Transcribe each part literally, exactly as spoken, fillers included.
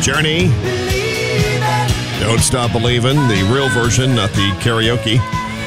Journey. Don't Stop Believin', the real version, not the karaoke.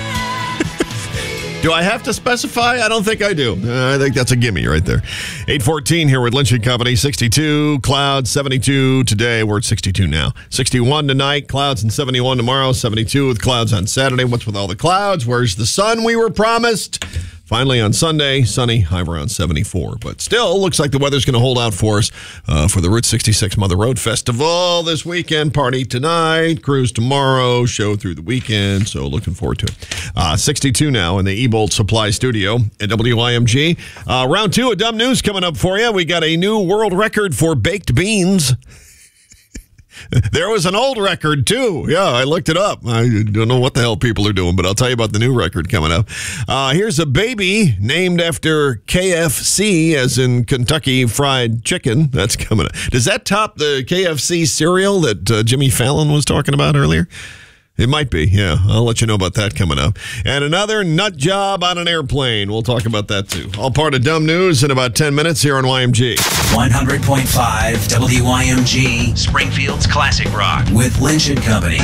Do I have to specify? I don't think I do. Uh, I think that's a gimme right there. eight fourteen here with Lynch and Company. sixty-two, clouds, seventy-two today. We're at sixty-two now. sixty-one tonight, clouds and seventy-one tomorrow. seventy-two with clouds on Saturday. What's with all the clouds? Where's the sun we were promised? Finally on Sunday, sunny, high around seventy-four. But still, looks like the weather's going to hold out for us uh, for the Route sixty-six Mother Road Festival this weekend. Party tonight, cruise tomorrow, show through the weekend. So looking forward to it. Uh, sixty-two now in the E-Bolt Supply Studio at W I M G. Uh, round two of Dumb News coming up for you. We got a new world record for baked beans. There was an old record, too. Yeah, I looked it up. I don't know what the hell people are doing, but I'll tell you about the new record coming up. Uh, here's a baby named after K F C, as in Kentucky Fried Chicken. That's coming up. Does that top the K F C cereal that uh, Jimmy Fallon was talking about earlier? It might be, yeah. I'll let you know about that coming up. And another nut job on an airplane. We'll talk about that, too. All part of Dumb News in about ten minutes here on Y M G. one hundred point five W Y M G, Springfield's Classic Rock, with Lynch and Company.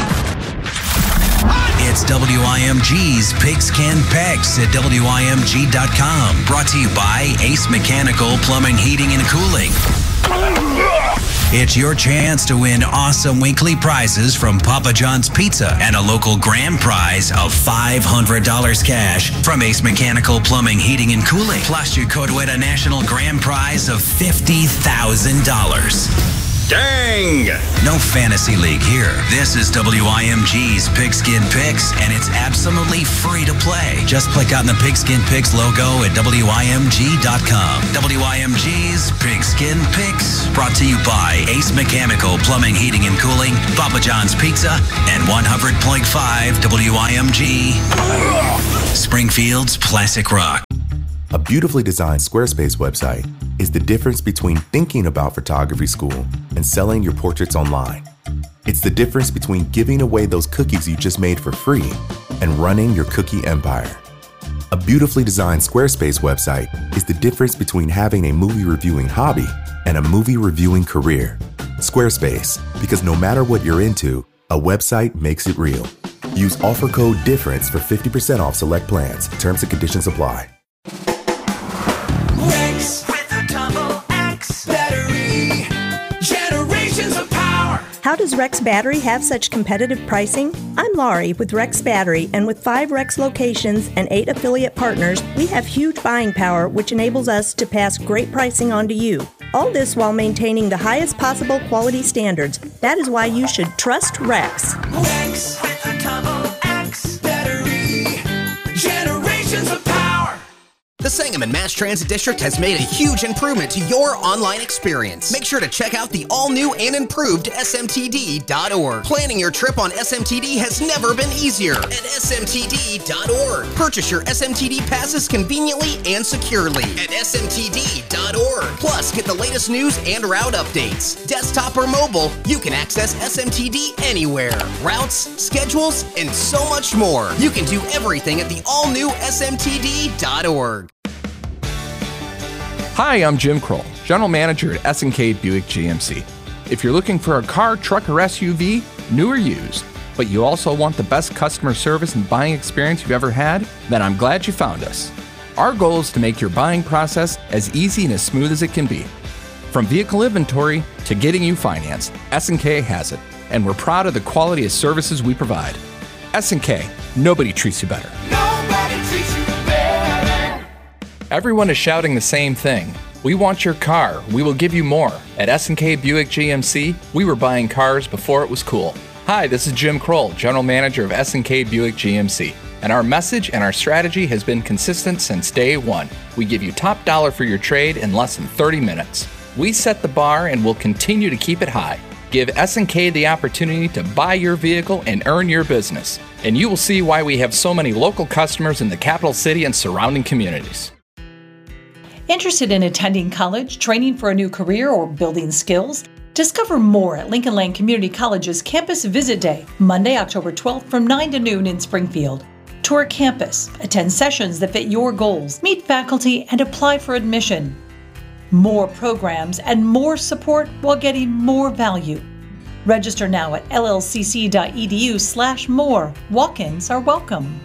It's W I M G's Pigskin Picks at W I M G dot com. Brought to you by Ace Mechanical Plumbing, Heating, and Cooling. It's your chance to win awesome weekly prizes from Papa John's Pizza and a local grand prize of five hundred dollars cash from Ace Mechanical Plumbing, Heating, and Cooling. Plus, you could win a national grand prize of fifty thousand dollars. Dang! No fantasy league here. This is W I M G's Pigskin Picks, and it's absolutely free to play. Just click on the Pigskin Picks logo at W I M G dot com. W I M G's Pigskin Picks, brought to you by Ace Mechanical Plumbing, Heating, and Cooling, Papa John's Pizza, and one hundred point five W I M G, Springfield's Classic Rock. A beautifully designed Squarespace website is the difference between thinking about photography school and selling your portraits online. It's the difference between giving away those cookies you just made for free and running your cookie empire. A beautifully designed Squarespace website is the difference between having a movie reviewing hobby and a movie reviewing career. Squarespace, because no matter what you're into, a website makes it real. Use offer code DIFFERENCE for fifty percent off select plans. Terms and conditions apply. Rex with a double X battery, generations of power. How does Rex Battery have such competitive pricing? I'm Laurie with Rex Battery, and with five Rex locations and eight affiliate partners, we have huge buying power, which enables us to pass great pricing on to you. All this while maintaining the highest possible quality standards. That is why you should trust Rex. Rex with a double X battery, generations of power. The Sangamon Mass Transit District has made a huge improvement to your online experience. Make sure to check out the all-new and improved S M T D dot org. Planning your trip on S M T D has never been easier at S M T D dot org. Purchase your S M T D passes conveniently and securely at S M T D dot org. Plus, get the latest news and route updates. Desktop or mobile, you can access S M T D anywhere. Routes, schedules, and so much more. You can do everything at the all-new S M T D dot org. Hi, I'm Jim Kroll, General Manager at S and K Buick G M C. If you're looking for a car, truck, or S U V, new or used, but you also want the best customer service and buying experience you've ever had, then I'm glad you found us. Our goal is to make your buying process as easy and as smooth as it can be. From vehicle inventory to getting you financed, S and K has it, and we're proud of the quality of services we provide. S and K, nobody treats you better. Nobody treats you better. Everyone is shouting the same thing. We want your car. We will give you more. At S and K Buick G M C, we were buying cars before it was cool. Hi, this is Jim Kroll, General Manager of S and K Buick G M C. And our message and our strategy has been consistent since day one. We give you top dollar for your trade in less than thirty minutes. We set the bar and will continue to keep it high. Give S and K the opportunity to buy your vehicle and earn your business. And you will see why we have so many local customers in the capital city and surrounding communities. Interested in attending college, training for a new career, or building skills? Discover more at Lincoln Land Community College's Campus Visit Day, Monday, October twelfth from nine to noon in Springfield. Tour campus, attend sessions that fit your goals, meet faculty, and apply for admission. More programs and more support while getting more value. Register now at llcc.edu slash more. Walk-ins are welcome.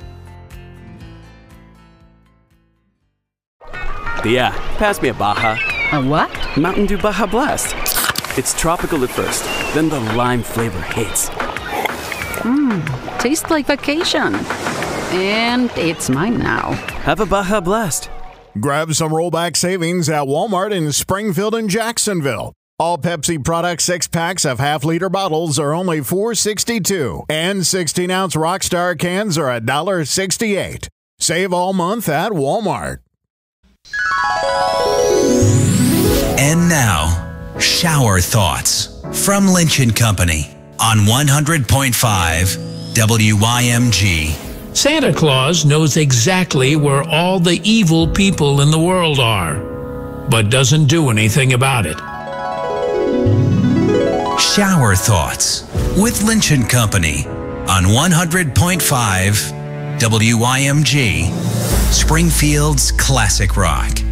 Yeah, pass me a Baja. A what? Mountain Dew Baja Blast. It's tropical at first, then the lime flavor hits. Mmm, tastes like vacation. And it's mine now. Have a Baja Blast. Grab some rollback savings at Walmart in Springfield and Jacksonville. All Pepsi product six-packs of half-liter bottles are only four dollars and sixty-two cents, and sixteen-ounce Rockstar cans are one dollar and sixty-eight cents. Save all month at Walmart. And now, shower thoughts from Lynch and Company on one hundred point five W I M G. Santa Claus knows exactly where all the evil people in the world are, but doesn't do anything about it. Shower thoughts with Lynch and Company on one hundred point five W I M G, Springfield's classic rock.